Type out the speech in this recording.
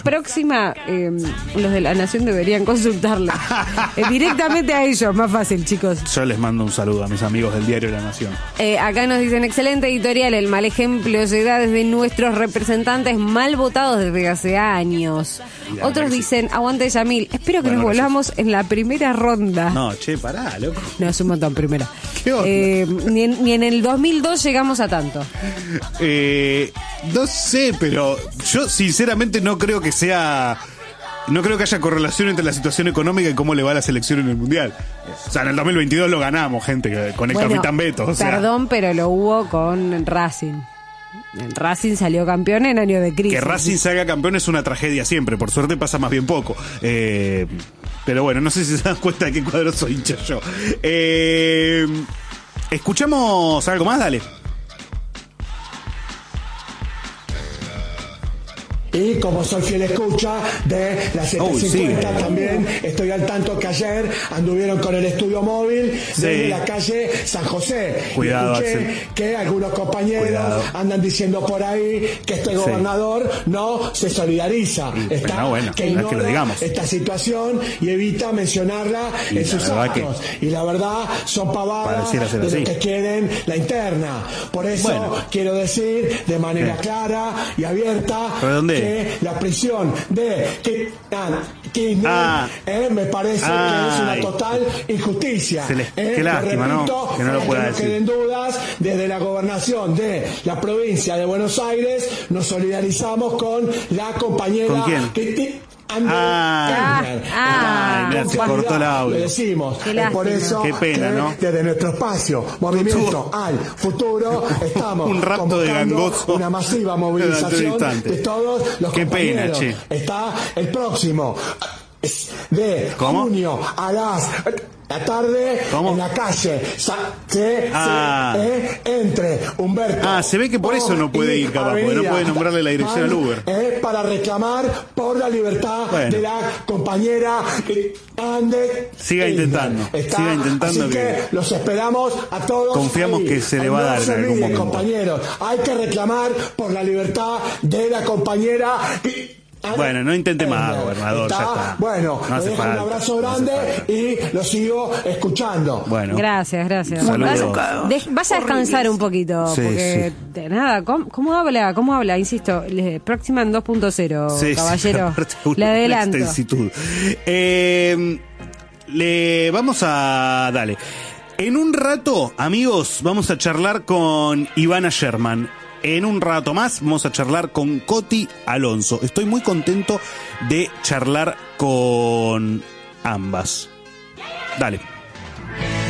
próxima, los de La Nación deberían consultarla. Directamente a ellos, más fácil, chicos. Yo les mando un saludo a mis amigos del diario La Nación. Acá nos dicen, excelente editorial, el mal ejemplo se da desde nuestros representantes mal votados desde hace años. Mira, Otros dicen, aguante Yamil, espero que nos volvamos en la primera ronda. No, che, pará, loco. No, es un montón, primera. ¿Qué onda? Ni en el 2002 llegamos a tanto. No sé, pero yo sinceramente no creo que sea... No creo que haya correlación entre la situación económica y cómo le va a la selección en el Mundial. O sea, en el 2022 lo ganamos, gente, con el Capitán Beto. O sea. Perdón, pero lo hubo con Racing. Racing salió campeón en año de crisis. Que Racing salga campeón es una tragedia siempre. Por suerte pasa más bien poco. Pero bueno, no sé si se dan cuenta de qué cuadro soy hincha yo. ¿Escuchamos algo más? Dale. Y como soy fiel escucha de la 750 también, estoy al tanto que ayer anduvieron con el estudio móvil desde la calle San José. Cuidado, escuché Axel. que algunos compañeros andan diciendo por ahí que este gobernador no se solidariza. Que ignora que lo digamos. esta situación y evita mencionarla en sus actos. Y la verdad son pavadas de lo que quieren la interna. Por eso quiero decir de manera clara y abierta que la prisión de Kirchner me parece que es una total injusticia. Qué lástima, repito, ¿no? Que no lo pueda decir. No queden dudas, desde la gobernación de la provincia de Buenos Aires nos solidarizamos con la compañera. ¿Con quién? Mira, se cortó el audio. Lo decimos. Por eso, qué pena, ¿no? Desde nuestro espacio, Movimiento al Futuro, estamos un rapto de gangoso, una masiva movilización de todos los compañeros. Pena, che. Está el próximo de junio a la tarde en la calle entre Humberto. Se ve que por eso no puede ir, capaz, porque no puede nombrarle la dirección al Uber. Para reclamar por la libertad de la compañera Ande. Siga intentando así que los esperamos a todos. Confiamos que se le va a dar en algún momento. Compañeros, hay que reclamar por la libertad de la compañera. Bueno, no intente más, gobernador, ya está. Bueno, no hace falta, un abrazo grande y lo sigo escuchando. Bueno. Gracias. Saludos. Vaya a descansar un poquito, porque de nada, ¿cómo habla? Insisto, Proximan 2.0, caballero. Le adelanto. Le vamos a... Dale. En un rato, amigos, vamos a charlar con Ivana Sherman. En un rato más vamos a charlar con Coti Alonso. Estoy muy contento de charlar con ambas. Dale.